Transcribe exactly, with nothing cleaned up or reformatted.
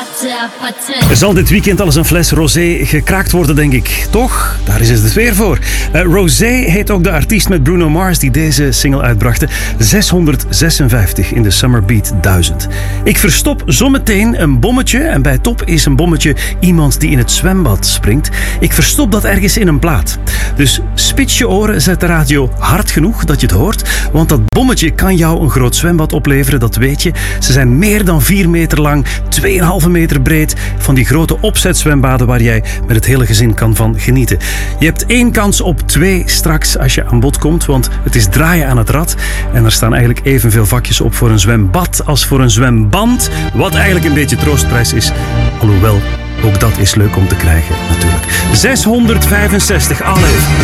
Er zal dit weekend al eens een fles rosé gekraakt worden, denk ik. Toch? Daar is het weer voor. Uh, Rosé heet ook de artiest met Bruno Mars die deze single uitbrachten. zeshonderdzesenvijftig in de Summer Beat duizend. Ik verstop zometeen een bommetje. En bij top is een bommetje iemand die in het zwembad springt. Ik verstop dat ergens in een plaat. Dus spits je oren, zet de radio hard genoeg dat je het hoort. Want dat bommetje kan jou een groot zwembad opleveren, dat weet je. Ze zijn meer dan vier meter lang, twee komma vijf meter breed. Van die grote opzetzwembaden waar jij met het hele gezin kan van genieten. Je hebt één kans op twee straks als je aan bod komt, want het is draaien aan het rad. En er staan eigenlijk evenveel vakjes op voor een zwembad als voor een zwemband. Wat eigenlijk een beetje troostprijs is. Alhoewel, ook dat is leuk om te krijgen natuurlijk. zeshonderdvijfenzestig, allee.